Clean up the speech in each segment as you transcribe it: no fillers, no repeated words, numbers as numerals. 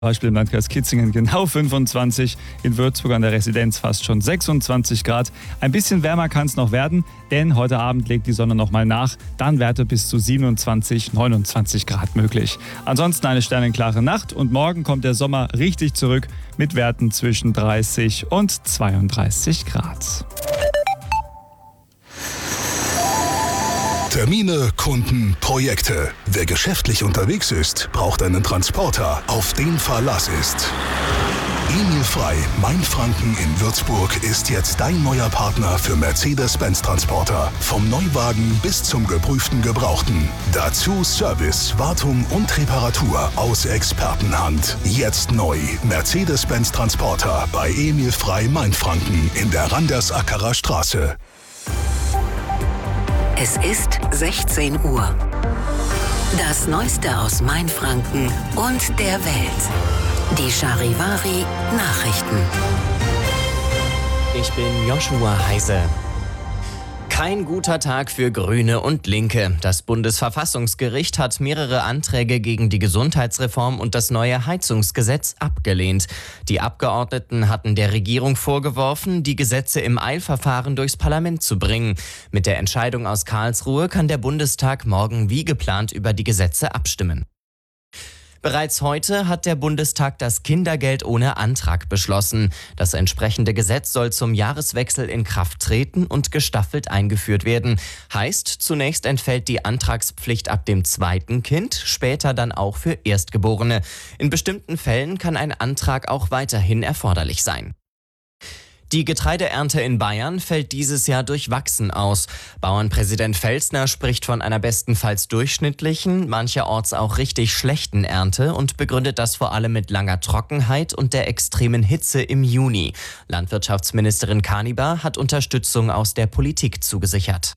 Beispiel im Landkreis Kitzingen genau 25, in Würzburg an der Residenz fast schon 26 Grad. Ein bisschen wärmer kann es noch werden, denn heute Abend legt die Sonne nochmal nach. Dann Werte bis zu 27, 29 Grad möglich. Ansonsten eine sternenklare Nacht und morgen kommt der Sommer richtig zurück mit Werten zwischen 30 und 32 Grad. Termine, Kunden, Projekte. Wer geschäftlich unterwegs ist, braucht einen Transporter, auf den Verlass ist. Emil Frey, Mainfranken in Würzburg, ist jetzt dein neuer Partner für Mercedes-Benz Transporter. Vom Neuwagen bis zum geprüften Gebrauchten. Dazu Service, Wartung und Reparatur aus Expertenhand. Jetzt neu. Mercedes-Benz Transporter bei Emil Frey, Mainfranken in der Randersackerer Straße. Es ist 16 Uhr. Das Neueste aus Mainfranken und der Welt. Die Charivari Nachrichten. Ich bin Joshua Heise. Kein guter Tag für Grüne und Linke. Das Bundesverfassungsgericht hat mehrere Anträge gegen die Gesundheitsreform und das neue Heizungsgesetz abgelehnt. Die Abgeordneten hatten der Regierung vorgeworfen, die Gesetze im Eilverfahren durchs Parlament zu bringen. Mit der Entscheidung aus Karlsruhe kann der Bundestag morgen wie geplant über die Gesetze abstimmen. Bereits heute hat der Bundestag das Kindergeld ohne Antrag beschlossen. Das entsprechende Gesetz soll zum Jahreswechsel in Kraft treten und gestaffelt eingeführt werden. Heißt, zunächst entfällt die Antragspflicht ab dem zweiten Kind, später dann auch für Erstgeborene. In bestimmten Fällen kann ein Antrag auch weiterhin erforderlich sein. Die Getreideernte in Bayern fällt dieses Jahr durchwachsen aus. Bauernpräsident Felsner spricht von einer bestenfalls durchschnittlichen, mancherorts auch richtig schlechten Ernte und begründet das vor allem mit langer Trockenheit und der extremen Hitze im Juni. Landwirtschaftsministerin Kanibar hat Unterstützung aus der Politik zugesichert.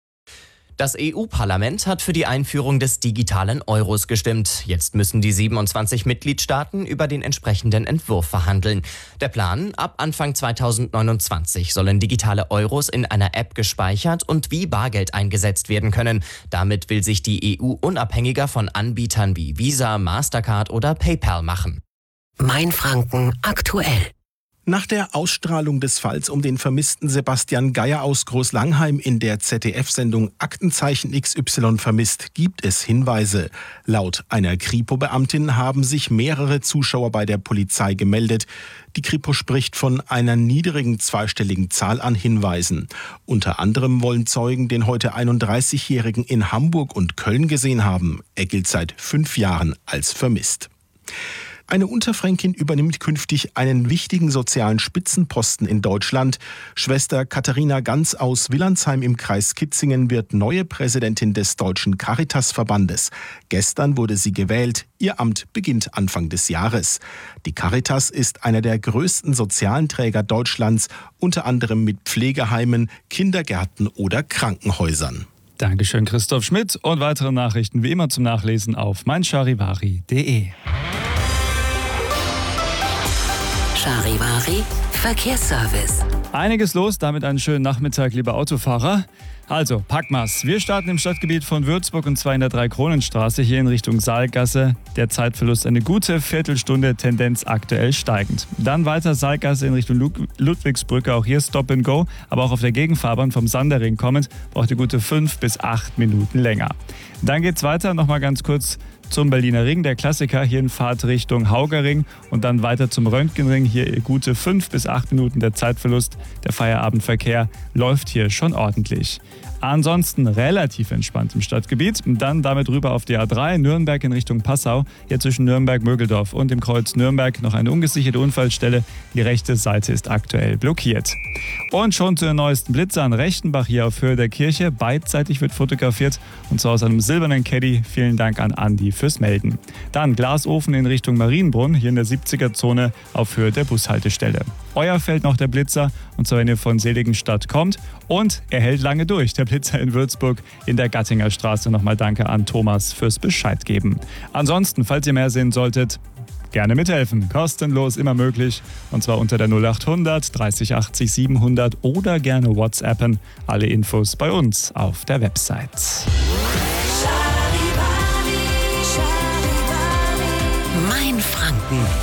Das EU-Parlament hat für die Einführung des digitalen Euros gestimmt. Jetzt müssen die 27 Mitgliedstaaten über den entsprechenden Entwurf verhandeln. Der Plan: ab Anfang 2029 sollen digitale Euros in einer App gespeichert und wie Bargeld eingesetzt werden können. Damit will sich die EU unabhängiger von Anbietern wie Visa, Mastercard oder PayPal machen. Mainfranken aktuell. Nach der Ausstrahlung des Falls um den vermissten Sebastian Geier aus Großlangheim in der ZDF-Sendung Aktenzeichen XY vermisst, gibt es Hinweise. Laut einer Kripo-Beamtin haben sich mehrere Zuschauer bei der Polizei gemeldet. Die Kripo spricht von einer niedrigen zweistelligen Zahl an Hinweisen. Unter anderem wollen Zeugen den heute 31-Jährigen in Hamburg und Köln gesehen haben. Er gilt seit 5 Jahren als vermisst. Eine Unterfränkin übernimmt künftig einen wichtigen sozialen Spitzenposten in Deutschland. Schwester Katharina Ganz aus Willandsheim im Kreis Kitzingen wird neue Präsidentin des Deutschen Caritas-Verbandes. Gestern wurde sie gewählt. Ihr Amt beginnt Anfang des Jahres. Die Caritas ist einer der größten sozialen Träger Deutschlands, unter anderem mit Pflegeheimen, Kindergärten oder Krankenhäusern. Dankeschön, Christoph Schmidt. Und weitere Nachrichten wie immer zum Nachlesen auf meincharivari.de. Charivari Verkehrsservice. Einiges los, damit einen schönen Nachmittag, liebe Autofahrer. Also, Packmas. Wir starten im Stadtgebiet von Würzburg und zwar in der Dreikronenstraße, hier in Richtung Saalgasse. Der Zeitverlust eine gute Viertelstunde, Tendenz aktuell steigend. Dann weiter Saalgasse in Richtung Ludwigsbrücke, auch hier Stop and Go, aber auch auf der Gegenfahrbahn vom Sanderring kommend, braucht ihr gute 5 bis 8 Minuten länger. Dann geht's weiter, nochmal ganz kurz zum Berliner Ring, der Klassiker, hier in Fahrtrichtung Haugerring und dann weiter zum Röntgenring, hier gute 5 bis 8 Minuten der Zeitverlust. Der Feierabendverkehr läuft hier schon ordentlich. Ansonsten relativ entspannt im Stadtgebiet. Dann damit rüber auf die A3, Nürnberg in Richtung Passau. Hier zwischen Nürnberg-Mögeldorf und dem Kreuz Nürnberg noch eine ungesicherte Unfallstelle. Die rechte Seite ist aktuell blockiert. Und schon zu den neuesten Blitzern. Rechtenbach hier auf Höhe der Kirche. Beidseitig wird fotografiert und zwar aus einem silbernen Caddy. Vielen Dank an Andi fürs Melden. Dann Glasofen in Richtung Marienbrunn, hier in der 70er-Zone auf Höhe der Bushaltestelle. Euer fällt noch der Blitzer, und zwar wenn ihr von Seligenstadt kommt. Und er hält lange durch, der Blitzer in Würzburg in der Gattinger Straße. Nochmal danke an Thomas fürs Bescheid geben. Ansonsten, falls ihr mehr sehen solltet, gerne mithelfen. Kostenlos, immer möglich. Und zwar unter der 0800 30 80 700 oder gerne WhatsAppen. Alle Infos bei uns auf der Website. Mainfranken. Franken.